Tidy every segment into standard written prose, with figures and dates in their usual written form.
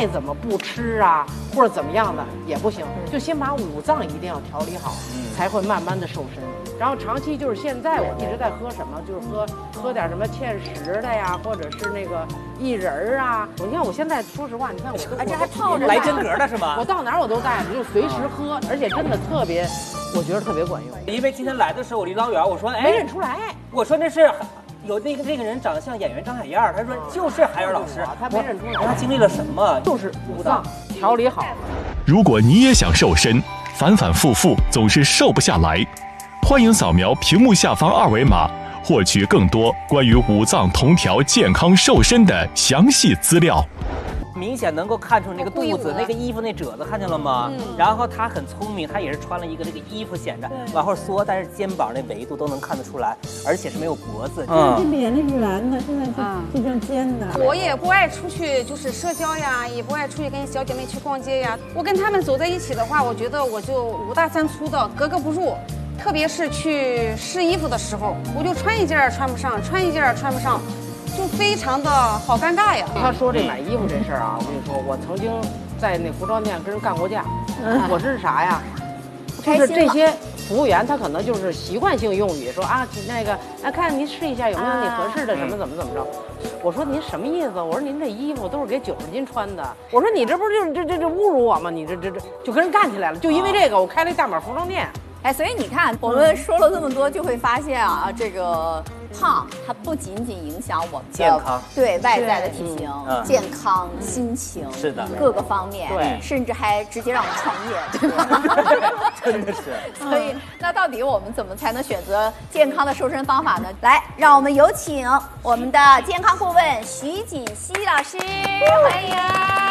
再怎么不吃啊，或者怎么样的也不行，就先把五脏一定要调理好，才会慢慢的瘦身。然后长期就是现在我一直在喝什么，就是喝点什么芡实的呀，或者是那个薏仁儿啊。你看我现在说实话，你看我这还泡着来真格的是吗？ 我到哪儿我都带着，就随时喝，而且真的特别，我觉得特别管用。 因为今天来的时候我离老远，我说哎， 没认出来， 我说那是。有那个人长得像演员张海燕，他说就是海燕老师， 他没认出来。 他经历了什么？ 就是五脏调理好了。 如果你也想瘦身，反反复复总是瘦不下来，欢迎扫描屏幕下方二维码，获取更多关于五脏同调、健康瘦身的详细资料。 明显能够看出那个肚子、那个衣服那褶子，看见了吗？然后他很聪明，他也是穿了一个这个衣服，显着往后缩，但是肩膀那维度都能看得出来，而且是没有脖子。 这脸那是圆的，现在就像尖的。 我也不爱出去就是社交呀，也不爱出去跟小姐妹去逛街呀。我跟她们走在一起的话，我觉得我就五大三粗的，格格不入。特别是去试衣服的时候，我就穿一件穿不上，穿一件穿不上。就非常的好尴尬呀！ 他说这买衣服这事儿啊，我跟你说，我曾经在那服装店跟人干过架。我是啥呀？就是这些服务员他可能就是习惯性用语，说啊那个看您试一下有没有你合适的什么怎么着。我说您什么意思？我说您这衣服都是给90斤穿的。我说你这不是就是这侮辱我吗？你这就跟人干起来了。就因为这个，我开了一大码服装店。 哎，所以你看，我们说了这么多，就会发现啊，这个胖它不仅仅影响我们的健康， 对外在的体型、健康、心情， 是的， 各个方面， 对， 甚至还直接让我们创业，对吧？ 真的是。 所以，那到底我们怎么才能选择健康的瘦身方法呢？来，让我们有请我们的健康顾问徐锦熙老师，欢迎。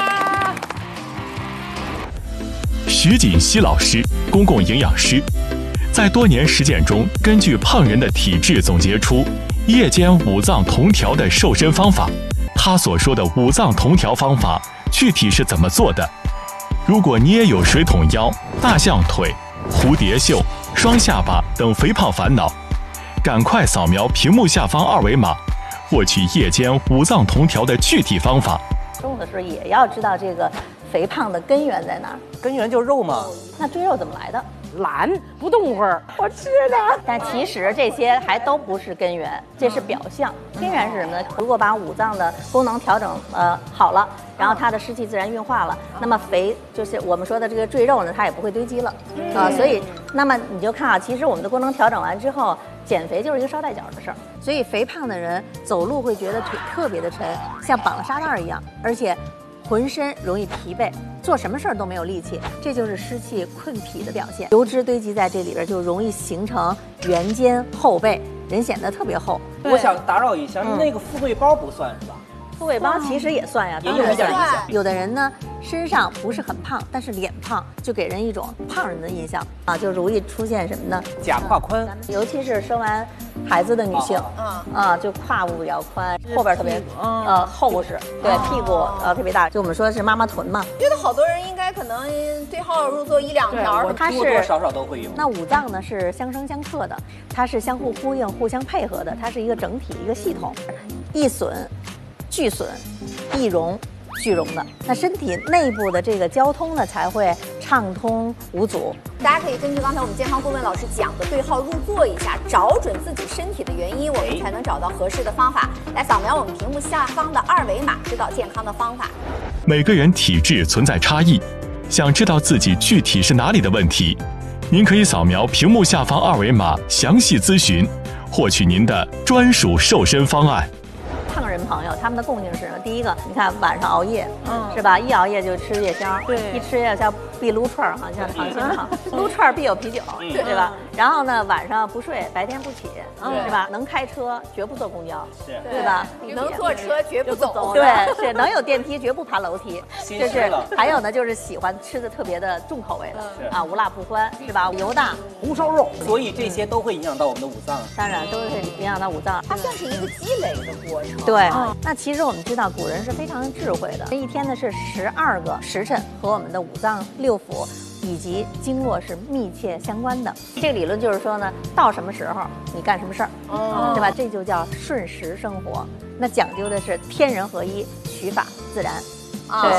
徐锦熙老师，公共营养师，在多年实践中，根据胖人的体质总结出夜间五脏同调的瘦身方法。他所说的五脏同调方法具体是怎么做的？如果你也有水桶腰、大象腿、蝴蝶袖、双下巴等肥胖烦恼，赶快扫描屏幕下方二维码，获取夜间五脏同调的具体方法。 中午的时候也要知道这个肥胖的根源在哪儿？ 根源就是肉嘛。 那赘肉怎么来的？ 懒，不动会儿， 我吃的。但其实这些还都不是根源，这是表象。根源是什么呢？如果把五脏的功能调整好了，然后它的湿气自然运化了，那么肥就是我们说的这个赘肉呢，它也不会堆积了所以那么你就看啊，其实我们的功能调整完之后，减肥就是一个捎带脚的事儿。所以肥胖的人走路会觉得腿特别的沉，像绑了沙袋一样，而且浑身容易疲惫，做什么事儿都没有力气，这就是湿气困脾的表现。油脂堆积在这里边，就容易形成圆肩后背，人显得特别厚。 我想打扰一下，那个富贵包不算是吧？ 富贵包其实也算呀， 也有一点影响。 有的人呢，身上不是很胖，但是脸胖，就给人一种胖人的印象啊，就容易出现什么呢？ 假胯宽， 尤其是生完孩子的女性，就胯部比较宽，后边特别厚实，对，屁股特别大，就我们说是妈妈臀嘛。 觉得好多人应该可能对号入座1、2条， 它是多多少少都会有。 那五脏呢是相生相克的，它是相互呼应、互相配合的，它是一个整体、一个系统，易损、俱损、易荣、俱荣的。那身体内部的这个交通呢才会畅通无阻。 大家可以根据刚才我们健康顾问老师讲的对号入座一下，找准自己身体的原因，我们才能找到合适的方法。来扫描我们屏幕下方的2维码，知道健康的方法。 每个人体质存在差异，想知道自己具体是哪里的问题，您可以扫描屏幕下方2维码详细咨询，获取您的专属瘦身方案。 胖人朋友他们的共性是什么？第一个，你看晚上熬夜，是吧？一熬夜就吃夜宵， 对， 一吃夜宵必撸串儿，好像糖心嘛，撸串儿必有啤酒，对吧？然后呢，晚上不睡，白天不起，是吧？能开车绝不坐公交，对吧？ 能坐车绝不走， 对，是能有电梯绝不爬楼梯，就是还有呢，就是喜欢吃的特别的重口味的啊，无辣不欢，是吧？油大红烧肉， 所以这些都会影响到我们的五脏。 当然都是影响到五脏， 它算是一个积累的过程。 对，那其实我们知道古人是非常智慧的，这一天呢是12个时辰和我们的五脏六腑以及经络是密切相关的。这个理论就是说呢，到什么时候你干什么事儿，对吧？这就叫顺时生活。那讲究的是天人合一，取法自然。对。